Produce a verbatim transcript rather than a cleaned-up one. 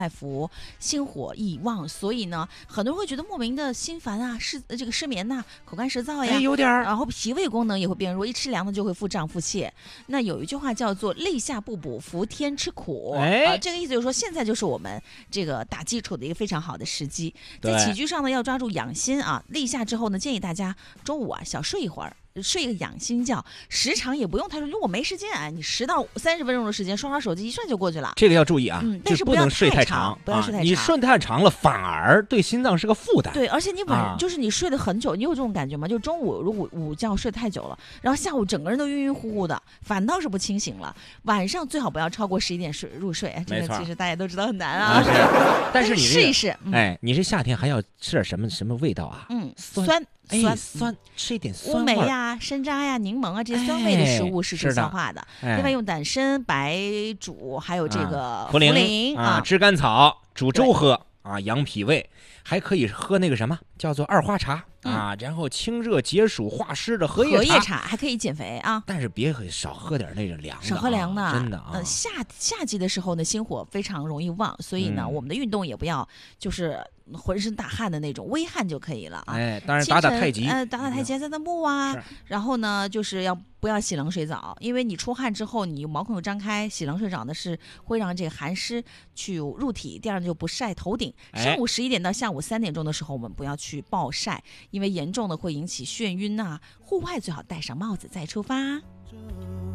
爱福，心火易旺，所以呢，很多人会觉得莫名的心烦啊，失这个失眠呐、啊，口干舌燥呀， 哎，有点儿。 然后脾胃功能也会变弱，一吃凉的就会腹胀腹泻。那有一句话叫做“立夏不补，伏天吃苦”， 哎、 呃，这个意思就是说，现在就是我们这个打基础的一个非常好的时机。在起居上呢，要抓住养心啊。立夏之后呢，建议大家中午啊小睡一会儿。睡一个养心觉，时长也不用太说，因为我没时间啊，你十到三十分钟的时间，刷刷手机一算就过去了。 这个要注意啊， 嗯，但是不能睡太长， 不要睡太长。 啊、你睡太长了，反而对心脏是个负担。 对，而且你晚、 啊、 就是你睡得很久，你有这种感觉吗？就中午如果午觉睡太久了，然后下午整个人都晕晕乎乎的，反倒是不清醒了。晚上最好不要超过十一点睡入睡，这个其实大家都知道很难啊。 啊但是你、 这个、试一试， 嗯、哎，你这夏天还要吃点什么什么味道啊？ 嗯， 酸。 酸酸、 哎、酸，吃一点酸乌梅呀、山楂呀、柠檬啊这些酸味的食物是助消化的。 哎、 另外用党参、白术，还有这个茯苓啊，炙甘草煮粥喝啊，养脾胃。还可以喝那个什么叫做二花茶、嗯、啊，然后清热解暑化湿的荷叶茶， 荷叶茶还可以减肥啊。 但是别少喝点那个凉的、啊， 少喝凉的， 真的啊。 呃，夏夏季的时候呢，心火非常容易旺，所以呢，嗯、我们的运动也不要就是浑身大汗的那种，微汗就可以了啊。 哎，当然打打太极， 呃，打打太极、散散步啊。然后呢，就是要不要洗冷水澡？因为你出汗之后，你毛孔又张开，洗冷水澡呢是会让这个寒湿去入体。第二就不晒头顶。 哎、 上午十一点到下午三点钟的时候，我们不要去暴晒，因为严重的会引起眩晕呐、啊。户外最好戴上帽子再出发。